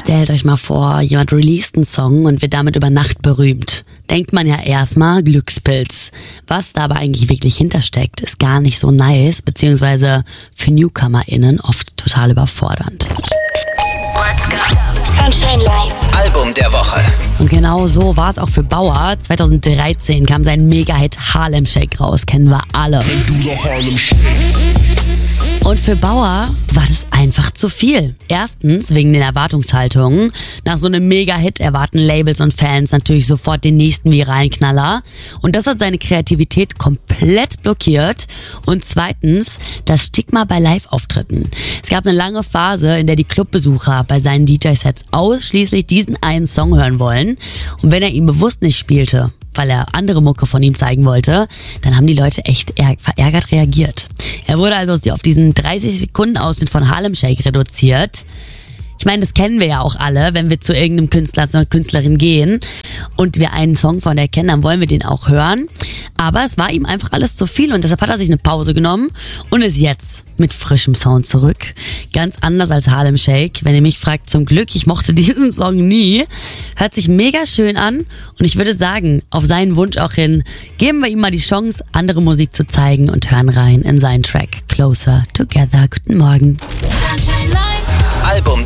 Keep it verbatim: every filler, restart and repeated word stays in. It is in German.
Stellt euch mal vor, jemand released einen Song und wird damit über Nacht berühmt. Denkt man ja erstmal Glückspilz. Was da aber eigentlich wirklich hintersteckt, ist gar nicht so nice, beziehungsweise für NewcomerInnen oft total überfordernd. Sunshine Live. Album der Woche. Und genau so war es auch für Bauer. zweitausenddreizehn kam sein Mega-Hit Harlem Shake raus, kennen wir alle. Und für Bauer war das einfach zu viel. Erstens wegen den Erwartungshaltungen. Nach so einem Mega-Hit erwarten Labels und Fans natürlich sofort den nächsten viralen Knaller. Und das hat seine Kreativität komplett blockiert. Und zweitens das Stigma bei Live-Auftritten. Es gab eine lange Phase, in der die Clubbesucher bei seinen D J-Sets ausschließlich diesen einen Song hören wollen. Und wenn er ihn bewusst nicht spielte, weil er andere Mucke von ihm zeigen wollte, dann haben die Leute echt verärgert reagiert. Er wurde also auf diesen dreißig Sekunden Ausschnitt von Harlem Shake reduziert. Ich meine, das kennen wir ja auch alle, wenn wir zu irgendeinem Künstler, zu einer Künstlerin gehen und wir einen Song von der kennen, dann wollen wir den auch hören. Aber es war ihm einfach alles zu viel und deshalb hat er sich eine Pause genommen und ist jetzt mit frischem Sound zurück. Ganz anders als Harlem Shake. Wenn ihr mich fragt, zum Glück, ich mochte diesen Song nie. Hört sich mega schön an und ich würde sagen, auf seinen Wunsch auch hin, geben wir ihm mal die Chance, andere Musik zu zeigen und hören rein in seinen Track Closer Together. Guten Morgen. Sunshine Live. Album